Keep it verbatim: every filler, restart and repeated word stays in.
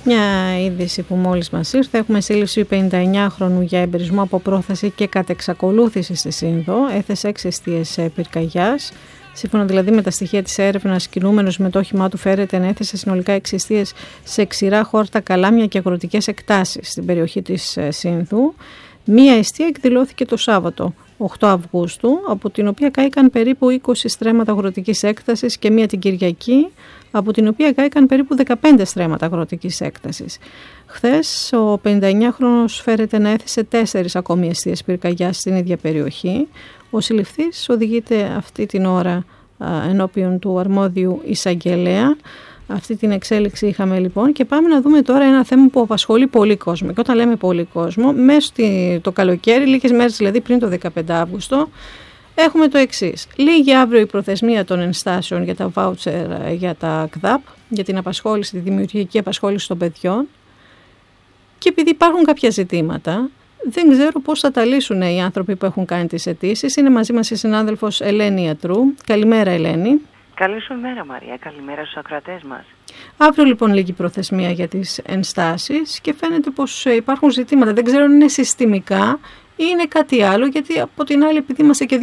Μια είδηση που μόλις μας ήρθε. Έχουμε σύλληψη πενηνταεννιάχρονου για εμπειρισμό από πρόθεση και κατεξακολούθηση στη Σύνδο. Έθεσε έξι εστίες πυρκαγιάς. Σύμφωνα δηλαδή με τα στοιχεία της έρευνας, κινούμενος με το όχημά του φέρεται να έθεσε συνολικά έξι εστίες σε ξηρά χόρτα, καλάμια και αγροτικές εκτάσεις στην περιοχή της Σύνδου. Μία εστία εκδηλώθηκε το Σάββατο, οκτώ Αυγούστου, από την οποία κάηκαν περίπου είκοσι στρέμματα αγροτικής έκτασης και μία την Κυριακή, από την οποία κάηκαν περίπου δεκαπέντε στρέμματα αγροτικής έκτασης. Χθες ο πενηνταεννιάχρονος φέρεται να έθεσε τέσσερις ακόμη εστίες πυρκαγιάς στην ίδια περιοχή. Ο συλληφθής οδηγείται αυτή την ώρα α, ενώπιον του αρμόδιου εισαγγελέα. Αυτή την εξέλιξη είχαμε λοιπόν και πάμε να δούμε τώρα ένα θέμα που απασχολεί πολύ κόσμο. Και όταν λέμε πολύ κόσμο, μέσα το καλοκαίρι, λίγες μέρες δηλαδή πριν το δεκαπέντε Αυγούστου, έχουμε το εξής. Λίγη αύριο η προθεσμία των ενστάσεων για τα βάουτσερ για τα ΚΔΑΠ, για την απασχόληση, τη δημιουργική απασχόληση των παιδιών. Και επειδή υπάρχουν κάποια ζητήματα, δεν ξέρω πώς θα τα λύσουν οι άνθρωποι που έχουν κάνει τις αιτήσεις. Είναι μαζί μας η συνάδελφος Ελένη Ιατρού. Καλημέρα, Ελένη. Καλή σου μέρα, Μαρία. Καλημέρα στους ακροατές μας. Αύριο λοιπόν λίγη προθεσμία για τις ενστάσεις και φαίνεται πως υπάρχουν ζητήματα. Δεν ξέρω αν είναι συστημικά ή είναι κάτι άλλο, γιατί από την άλλη, επειδή είμαστε και